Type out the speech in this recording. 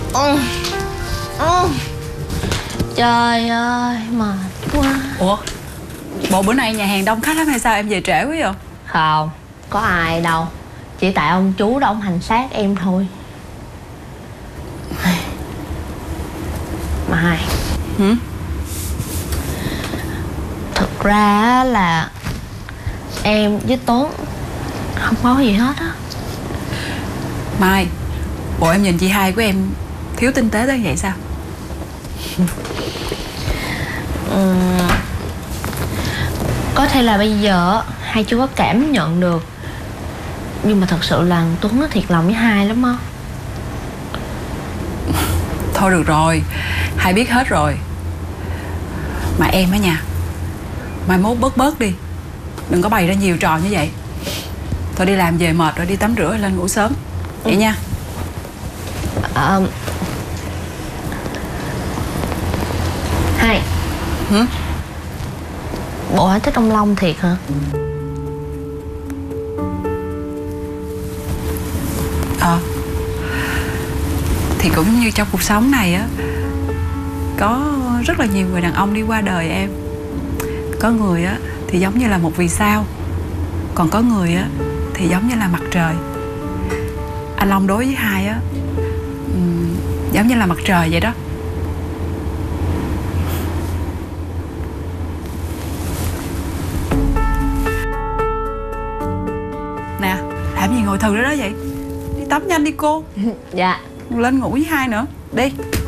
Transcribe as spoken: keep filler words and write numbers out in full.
ừ. Ừ. Trời ơi, mệt quá. Ủa, bộ bữa nay nhà hàng đông khách lắm hay sao em về trễ quá vậy? Không, có ai đâu. Chỉ tại ông chú đó ông hành xác em thôi. Mai. Hử? Thực ra là em với Tuấn không có gì hết á. Mai, bộ em nhìn chị hai của em thiếu tinh tế tới vậy sao? uhm, Có thể là bây giờ hai chú có cảm nhận được, nhưng mà thật sự là Tuấn nó thiệt lòng với hai lắm á. Thôi được rồi, hai biết hết rồi. Mà em á nha, mai mốt bớt bớt đi, đừng có bày ra nhiều trò như vậy. Thôi đi làm về mệt rồi, đi tắm rửa lên ngủ sớm vậy nha. à, Hai. Hử? Bộ hả, thích ông Long thiệt hả? Ờ Thì cũng như trong cuộc sống này á, có rất là nhiều người đàn ông đi qua đời em. Có người á thì giống như là một vì sao, còn có người á thì giống như là mặt trời. Anh Long đối với hai á um, giống như là mặt trời vậy đó. Nè, làm gì ngồi thừ đó đó vậy? Đi tắm nhanh đi cô. Dạ. Lên ngủ với hai nữa. Đi.